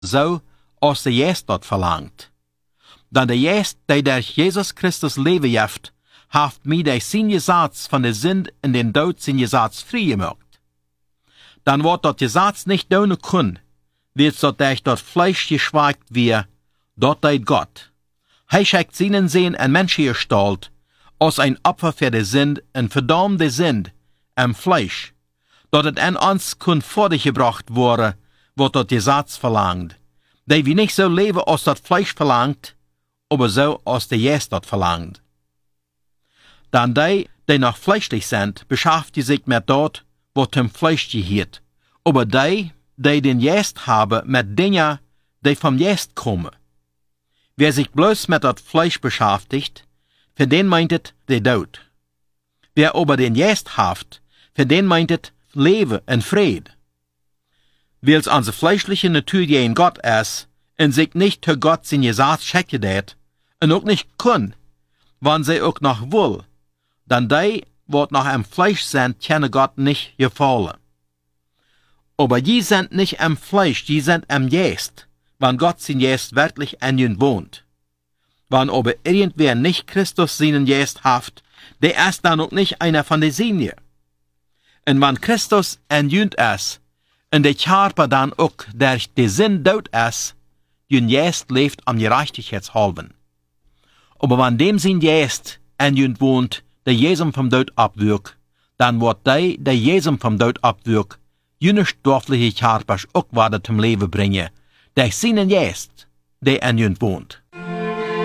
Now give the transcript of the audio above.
so als de Geest dat verlangt. Dan de Geest, die durch Jesus Christus Leben jeft, haft mij de zijn Gesetz van de Sünd in den Dood zijn Gesetz vrij gemacht. Dan wordt dat Gesetz nicht doen kun, wird dat durch dat Fleisch geschweigt wie, dort deed Gott. Hij schickt seinen Sehen in Menschengestalt, als ein Opfer für die Sünd und verdammt die Sünd am Fleisch, dat het an uns kun vorgebracht worden, wat dat Gesetz verlangt, die wir nicht so leben, als dat Fleisch verlangt, aber so, als der Geist dat verlangt. Dan die noch fleischlich sind, beschäftigen sich mit dort, wat dem Fleisch gehört, aber die den Geist haben, mit Dingen, die vom Geist kommen. Wer sich bloß mit dat Fleisch beschäftigt, für den meint het der Tod. Wer aber den Geist haft, für den meint het Leben und Friede. Weil's unsere fleischliche Natur gegen Gott ist, und sich nicht zu Gott sein Gesetz schicken det, und auch nicht können, wann sie auch noch will, dann die, wat noch am Fleisch sind, können Gott nicht gefallen. Aber die sind nicht am Fleisch, die sind am Geist, wann Gott sein Geist wirklich an ihnen wohnt. Wann aber irgendwer nicht Christus seinen Geist haft, der ist dann auch nicht einer von den Seinen. Und wenn Christus an ihnen ist, und der Körper dann auch durch die Sinn dort ist, den Geist lebt am Gerechtigkeitshalben. Aber wenn dem sein Geist an ihnen wohnt, der Jesum vom Tod abwirkt, dann wird der Jesum vom Tod abwirkt, jene stoffliche Körper auch weiter zum Leben bringen, durch seinen Geist, der an ihnen wohnt.